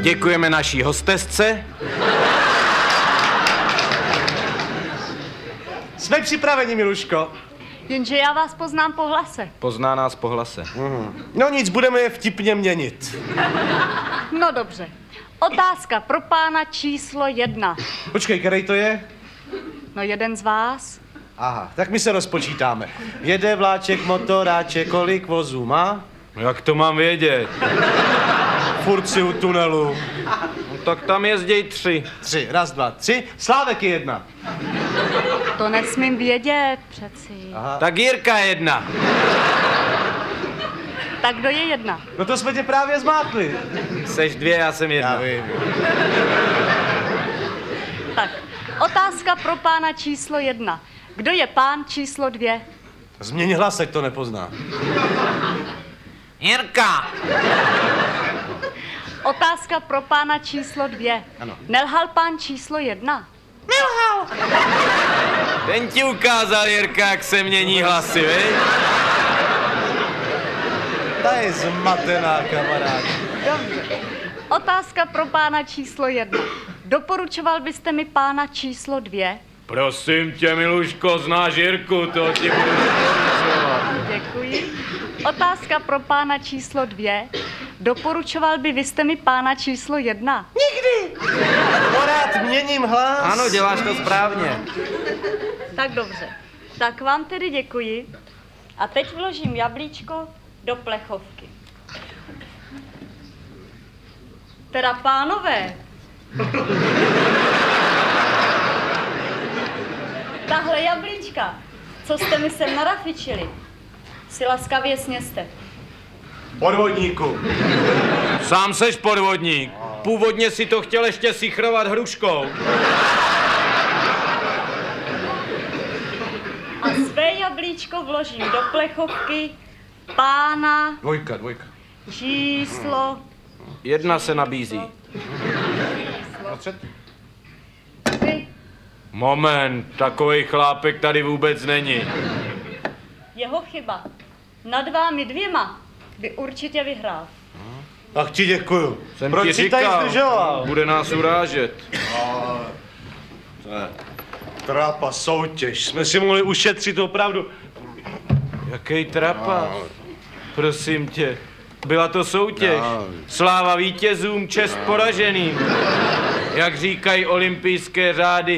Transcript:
Děkujeme naší hostesce. Jsme připraveni, Miluško. Jenže já vás poznám po hlase. Pozná nás po hlase. No nic, budeme je vtipně měnit. No dobře. Otázka pro pána číslo 1. Počkej, který to je? No jeden z vás. Aha, tak my se rozpočítáme. Jede vláček, motoráček, kolik vozů má? Jak to mám vědět? Furt si u tunelu. No, tak tam jezděj 3. 3, raz, dva, 3. Slávek je 1. To nesmím vědět přeci. Aha. Tak Jirka 1. Tak kdo je 1? No to jsme tě právě zmátli. Seš 2, já jsem 1. Já vím. Tak, otázka pro pána číslo 1. Kdo je pán číslo 2? Změň hlas, ať to nepozná. Jirka! Otázka pro pána číslo 2. Ano. Nelhal pán číslo 1? Ten ti ukázal, Jirka, jak se mění hlasy, viď? Ta je zmatená, kamarád. Dobře. Otázka pro pána číslo 1. Doporučoval byste mi pána číslo 2? Prosím tě, Miluško, znáš Jirku, to ti budu doporučovat. Děkuji. Otázka pro pána číslo 2. Doporučoval byste mi pána číslo 1? Porád měním hlas. Ano, děláš to správně. Tak dobře. Tak vám tedy děkuji. A teď vložím jablíčko do plechovky. Teda pánové. Tahle jablíčka, co jste mi sem narafičili, si laskavě sněste. Podvodníku. Sám seš podvodník. Původně si to chtěl ještě sichrovat hruškou. A své jablíčko vložím do plechovky pána Dvojka. číslo 1 se nabízí. 3. Moment, takovej chlápek tady vůbec není. Jeho chyba. Nad vámi 2 by určitě vyhrál. Ach ti děkuju. Jsem Proč ti jsi tady říkal, zdržoval? bude nás urážet. Trápa soutěž. Jsme si mohli ušetřit opravdu. Jaký trapas? Prosím tě. Byla to soutěž. Sláva vítězům, čest poraženým. Jak říkají olympijské řády,